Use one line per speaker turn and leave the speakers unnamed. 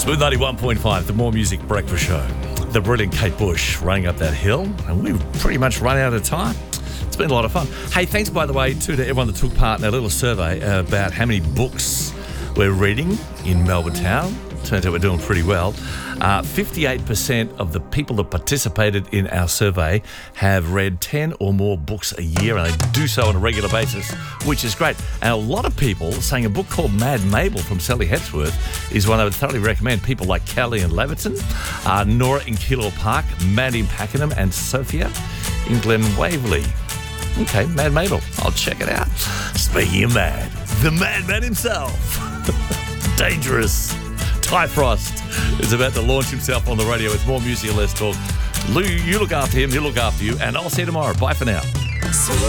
Smooth 91.5, the More Music Breakfast Show. The brilliant Kate Bush running up that hill, and we've pretty much run out of time. It's been a lot of fun. Hey, thanks, by the way, to everyone that took part in our little survey about how many books we're reading in Melbourne town. Turns out we're doing pretty well. 58% of the people that participated in our survey have read 10 or more books a year, and they do so on a regular basis, which is great. And a lot of people saying a book called Mad Mabel from Sally Hepsworth is one I would thoroughly recommend. People like Kelly in Leverton, Nora in Keilor Park, Matt in Pakenham, and Sophia in Glen Waverley. Okay, Mad Mabel. I'll check it out. Speaking of mad, the madman himself, Dangerous Ty Frost, is about to launch himself on the radio with more music and less talk. Lou, you look after him, he'll look after you, and I'll see you tomorrow. Bye for now.